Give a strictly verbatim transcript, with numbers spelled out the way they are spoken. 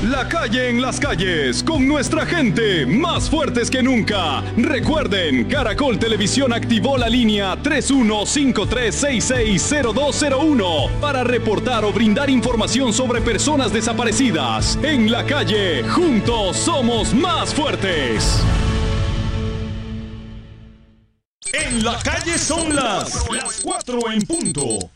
La calle en las calles, con nuestra gente, más fuertes que nunca. Recuerden, Caracol Televisión activó la línea tres uno cinco tres seis seis cero dos cero uno para reportar o brindar información sobre personas desaparecidas. En la calle, juntos somos más fuertes. En la calle son las, las cuatro en punto.